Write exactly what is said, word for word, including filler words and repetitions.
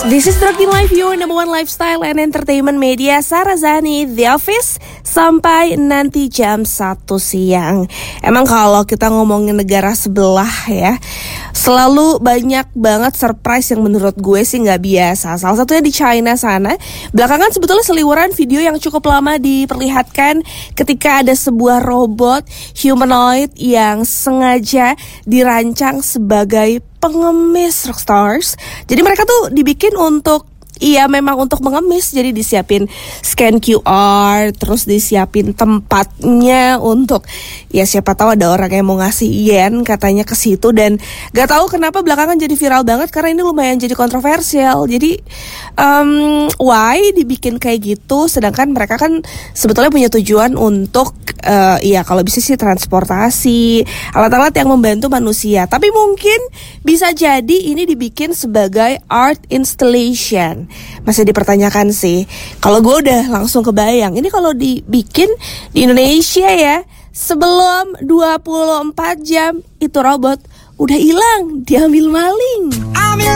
This is Rockin Life, your number one lifestyle and entertainment media. Sarah Zani, The Office, sampai nanti jam satu siang. Emang kalau kita ngomongin negara sebelah ya, selalu banyak banget surprise yang menurut gue sih gak biasa. Salah satunya di China sana. Belakangan sebetulnya seliweran video yang cukup lama diperlihatkan ketika ada sebuah robot humanoid yang sengaja dirancang sebagai pengemis rockstars. Jadi mereka tuh dibikin untuk, iya memang untuk mengemis. Jadi disiapin scan Q R, terus disiapin tempatnya untuk, ya siapa tahu ada orang yang mau ngasih yen katanya ke situ. Dan gak tahu kenapa belakangan jadi viral banget karena ini lumayan jadi kontroversial. Jadi um, why dibikin kayak gitu, sedangkan mereka kan sebetulnya punya tujuan untuk uh, ya kalau bisa sih transportasi, alat-alat yang membantu manusia. Tapi mungkin bisa jadi ini dibikin sebagai art installation. Masih dipertanyakan sih. Kalau gue udah langsung kebayang, ini kalau dibikin di Indonesia ya, sebelum dua puluh empat jam itu robot udah hilang, diambil maling.